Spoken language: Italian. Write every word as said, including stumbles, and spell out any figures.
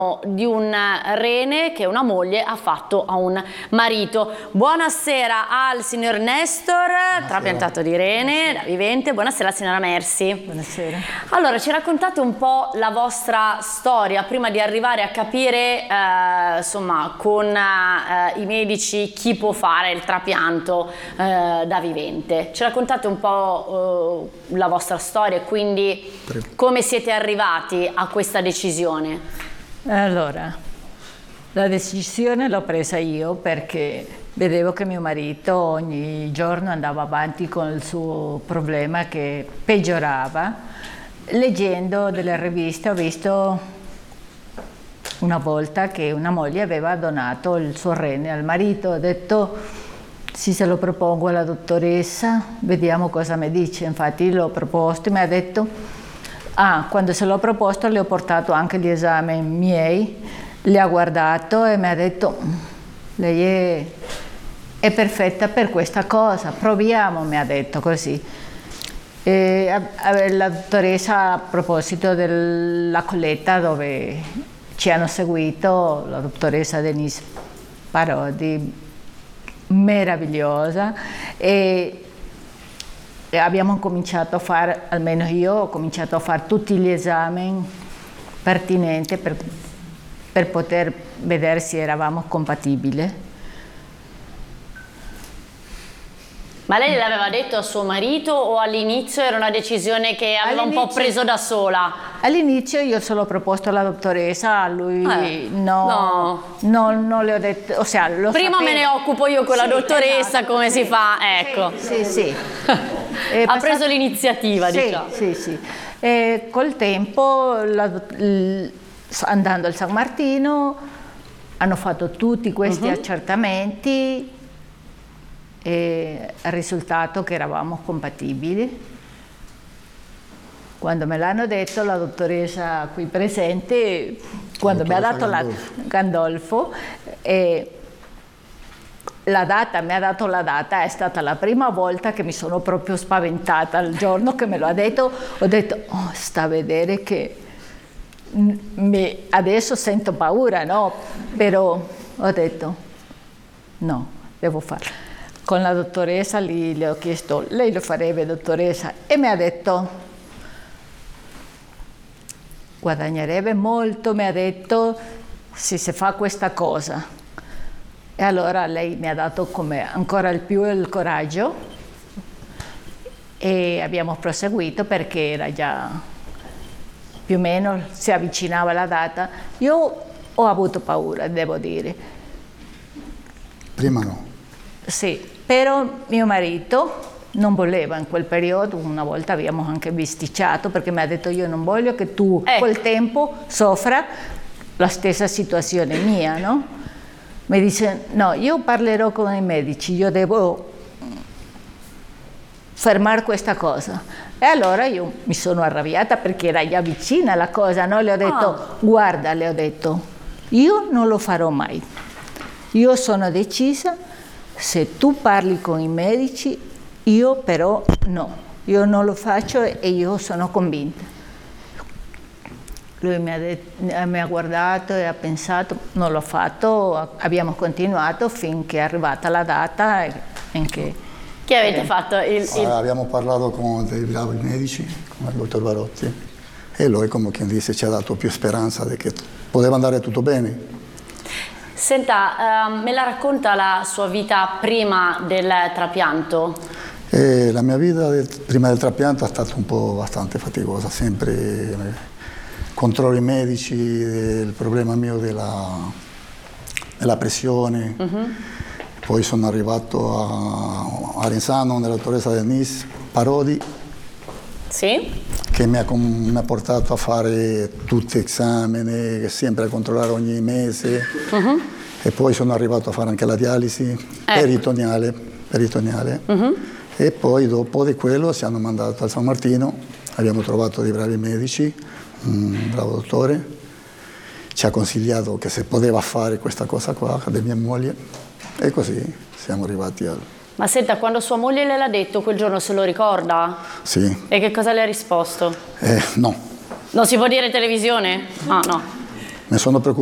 di un rene che una moglie ha fatto a un marito. Buonasera al signor Nestor, buonasera. Trapiantato di rene, da vivente. Buonasera signora Mersi. Buonasera. Allora, ci raccontate un po' la vostra storia prima di arrivare a capire eh, insomma con eh, i medici chi può fare il trapianto eh, da vivente. Ci raccontate un po' eh, la vostra storia e quindi come siete arrivati a questa decisione? Allora, la decisione l'ho presa io perché vedevo che mio marito ogni giorno andava avanti con il suo problema che peggiorava. Leggendo delle riviste ho visto una volta che una moglie aveva donato il suo rene al marito. Ho detto, sì, se lo propongo alla dottoressa, vediamo cosa mi dice. Infatti l'ho proposto e mi ha detto... Ah, quando se l'ho proposto le ho portato anche gli esami miei, le ha guardato e mi ha detto lei è, è perfetta per questa cosa, proviamo, mi ha detto così. E la dottoressa, a proposito della colletta dove ci hanno seguito, la dottoressa Denise Parodi, meravigliosa, e E abbiamo cominciato a fare, almeno io ho cominciato a fare tutti gli esami pertinenti per, per poter vedere se eravamo compatibili. Ma lei l'aveva detto a suo marito o all'inizio era una decisione che aveva un po' preso da sola? All'inizio io solo ho proposto alla dottoressa, a lui eh, no, no. No, non le ho detto, o sea, lo prima sapevo. Me ne occupo io con sì, la dottoressa, esatto, come sì, si fa, ecco. Sì, sì, sì. Ha passato... preso l'iniziativa, sì, diciamo. Sì, sì. E col tempo, la, l, andando al San Martino, hanno fatto tutti questi uh-huh. accertamenti e il risultato che eravamo compatibili. Quando me l'hanno detto, la dottoressa qui presente, quando mi ha dato la Gandolfo, eh, la data, mi ha dato la data, è stata la prima volta che mi sono proprio spaventata. Il giorno che me lo ha detto, ho detto, oh, sta a vedere che mi, adesso sento paura, no? Però ho detto, no, devo farlo. Con la dottoressa lì le ho chiesto, lei lo farebbe, dottoressa? E mi ha detto, guadagnerebbe molto, mi ha detto, se si fa questa cosa. E allora lei mi ha dato come ancora il più il coraggio e abbiamo proseguito perché era già più o meno, si avvicinava la data. Io ho avuto paura, devo dire. Prima no. Sì, però mio marito non voleva in quel periodo, una volta abbiamo anche bisticciato perché mi ha detto io non voglio che tu eh. col tempo soffra la stessa situazione mia, no? Mi dice, no, io parlerò con i medici, io devo fermare questa cosa. E allora io mi sono arrabbiata perché era già vicina la cosa, no? Le ho detto, oh. guarda, le ho detto, io non lo farò mai. Io sono decisa, se tu parli con i medici, io però no. Io non lo faccio e io sono convinta. Lui mi ha, detto, mi ha guardato e ha pensato, non l'ho fatto, abbiamo continuato finché è arrivata la data in che... Che avete eh, fatto? Il, il... Ah, abbiamo parlato con dei bravi medici, con il dottor Barotti, e lui, come quien dice, ci ha dato più speranza di che poteva andare tutto bene. Senta, uh, me la racconta la sua vita prima del trapianto? Eh, la mia vita del, prima del trapianto è stata un po' abbastanza faticosa, sempre... Eh, controlli medici, il problema mio della, della pressione, uh-huh. Poi sono arrivato a, a Renzano nella dottoressa Denise Parodi, sì. Che mi ha, mi ha portato a fare tutti gli esami, sempre a controllare ogni mese, uh-huh. E poi sono arrivato a fare anche la dialisi ecco. peritoneale, peritoneale. Uh-huh. E poi dopo di quello ci hanno mandato al San Martino, abbiamo trovato dei bravi medici, un bravo dottore, ci ha consigliato che se poteva fare questa cosa qua di mia moglie e così siamo arrivati al... Ma senta, quando sua moglie le l'ha detto quel giorno se lo ricorda? Sì. E che cosa le ha risposto? Eh, no. Non si può dire in televisione? Ah no. Mi sono preoccupato